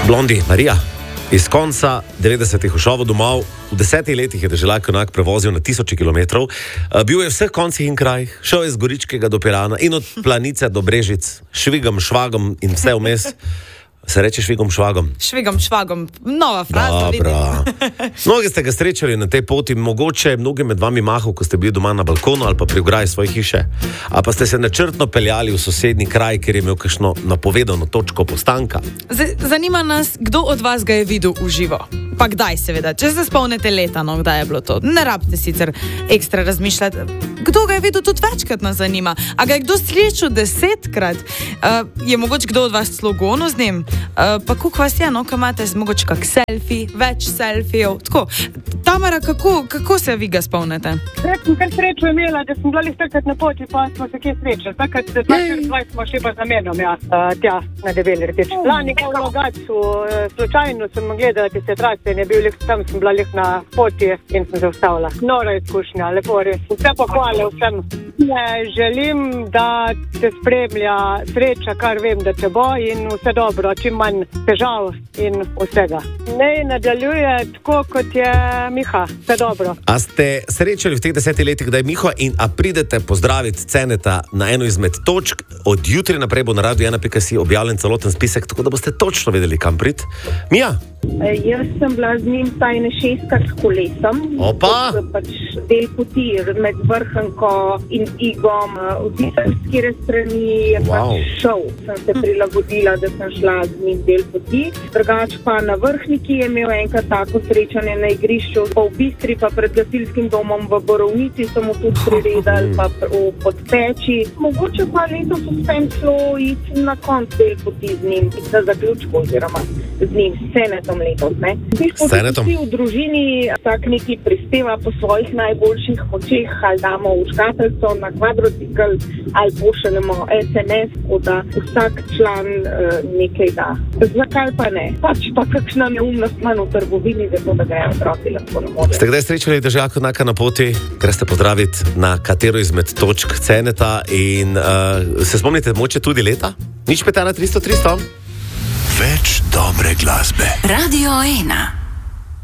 Blondi, Marija, iz konca 90-ih v šovu domov, v 10 letih je Deželak Junak prevozil na 1000 kilometrov, bil je v vseh koncih in krajih, šel je z Goričkega do Pirana in od Planice do Brežic, švigom, švagom in vse vmes. Se reče švigom, švagom? Švigom, švagom, nova fraza. Dobro. Mnogi ste ga srečali na tej poti, mogoče mnogi med vami mahal, ko ste bili doma na balkonu ali pa pri ograji svoje hiše. A pa ste se načrtno peljali v sosednji kraj, kjer je imel kakšno napovedano točko postanka. Zanima nas, kdo od vas ga je videl v živo. Pa kdaj seveda, če se spomnite leta, no, kdaj je bilo to. Ne rabite sicer ekstra razmišljati. Kdo ga je videl, tudi večkrat nas zanima. A ga je kdo slišal 10-krat? Je mogoče kdo od vas celo gonil z njim? Pa kako vas je, no, ko imate mogoče kak selfie, več selfijev, tako. Tamara, kako se vi ga spomnite? Kar srečo imela, da sem bila takrat na poti, pa smo se kje srečali. Takrat 20 smo še pa z namenom, tja na Debeli rteč. Lani v Logatcu, slučajno sem gledala tiste trase in je bil tam, sem bila na poti in sem se ustavila. Nora izkušnja, lepo res. Vse pohvale vsem. Želim, da te spremlja sreča, kar vem, da te bo in vse dobro, čim manj težav in vsega. Ne nadaljuje tako, kot je Miha, vse dobro. A ste srečali v teh 10 letih, da je Miho in a pridete pozdraviti Ceneta na eno izmed točk? Od jutri naprej bo na Radio 1.si objavljen celoten spisek, tako da boste točno vedeli, kam priti. Mija? Jaz sem bila z njim tajne 6-krat s kolesom. Opa! Pač del poti med Vrhunko in Igom, v Istarske strani je pač šel. Sem se prilagodila, da sem šla z njim del poti. Drugač pa na Vrhniki je imel enkrat tako srečanje na igrišču, pa v Bistri, pa pred gasilskim domom v Borovnici so mu tudi priredali, pa v Podpeči. Mogoče pa letos uspem šlo iti na konc del poti z njim, za zaključko oziroma z njim, s Cenetom letos, ne? Cenetom? Vsi v družini tak neki prispeva po svojih najboljših močeh, ali damo v škatlico na kvadrocikl, ali pošaljemo SMS, da vsak član nekaj da. Zakaj pa ne? Pač pa kakšna neumnost manj v trgovini, zato da ga je otroci lahko ne more. Ste kdaj srečali Deželaka Junaka na poti? Greste pozdraviti na katero izmed točk Ceneta in se spomnite moče tudi leta? Nič 5 na 300 300? Več dobre glasbe. Radio 1.